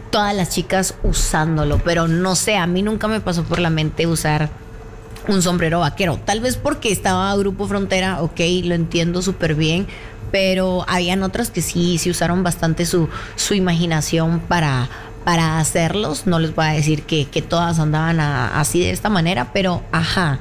todas las chicas usándolo, pero no sé, a mí nunca me pasó por la mente usar un sombrero vaquero. Tal vez porque estaba Grupo Frontera, ok, lo entiendo súper bien, pero habían otras que sí usaron bastante su imaginación para hacerlos. No les voy a decir que todas andaban así de esta manera, pero ajá,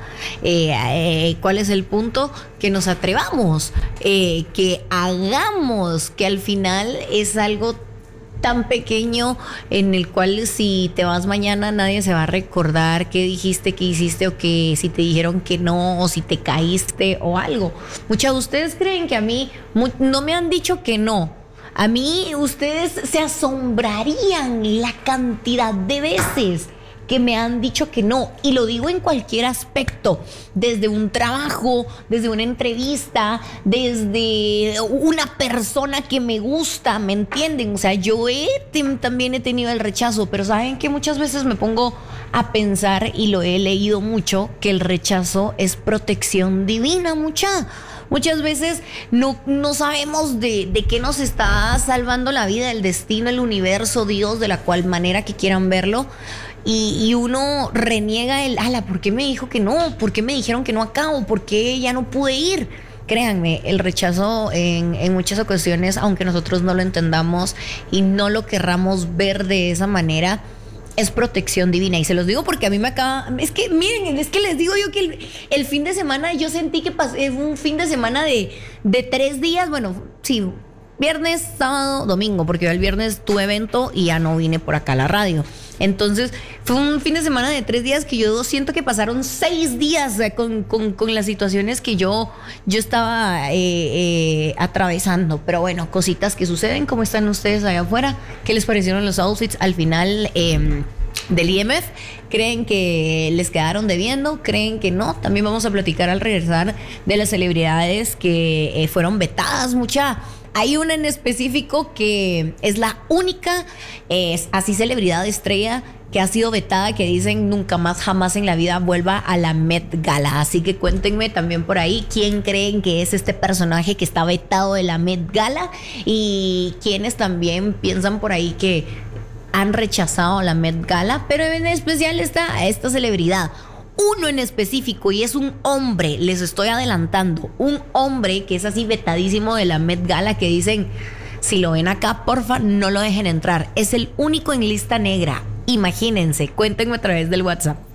¿cuál es el punto? Que nos atrevamos, que hagamos, que al final es algo tan pequeño en el cual si te vas mañana nadie se va a recordar qué dijiste, qué hiciste, o que si te dijeron que no, o si te caíste o algo. Muchas de ustedes creen que a mí no me han dicho que no. A mí ustedes se asombrarían la cantidad de veces que me han dicho que no, y lo digo en cualquier aspecto, desde un trabajo, desde una entrevista, desde una persona que me gusta, ¿me entienden? O sea, yo también he tenido el rechazo, pero saben que muchas veces me pongo a pensar, y lo he leído mucho, que el rechazo es protección divina, muchas veces no sabemos de qué nos está salvando la vida, el destino, el universo, Dios, de la cual manera que quieran verlo. Y uno reniega ¿por qué me dijo que no? ¿Por qué me dijeron que no acá? ¿O por qué ya no pude ir? Créanme, el rechazo en muchas ocasiones, aunque nosotros no lo entendamos y no lo querramos ver de esa manera, es protección divina. Y se los digo porque a mí me acaba... Es que, miren, es que les digo yo que el fin de semana, yo sentí que pasé un fin de semana de 3 días, bueno, sí, viernes, sábado, domingo, porque yo el viernes tuve evento y ya no vine por acá a la radio. Entonces fue un fin de semana de 3 días que yo siento que pasaron 6 días, o sea, con las situaciones que yo estaba atravesando. Pero bueno, cositas que suceden. ¿Cómo están ustedes allá afuera? ¿Qué les parecieron los outfits al final del IMF? ¿Creen que les quedaron debiendo? ¿Creen que no? También vamos a platicar al regresar de las celebridades que fueron vetadas, mucha. Hay una en específico que es la única, es así celebridad estrella que ha sido vetada, que dicen nunca más, jamás en la vida vuelva a la Met Gala. Así que cuéntenme también por ahí quién creen que es este personaje que está vetado de la Met Gala, y quiénes también piensan por ahí que han rechazado la Met Gala, pero en especial esta celebridad. Uno en específico, y es un hombre, les estoy adelantando, un hombre que es así vetadísimo de la Met Gala, que dicen, si lo ven acá, porfa, no lo dejen entrar. Es el único en lista negra. Imagínense, cuéntenme a través del WhatsApp.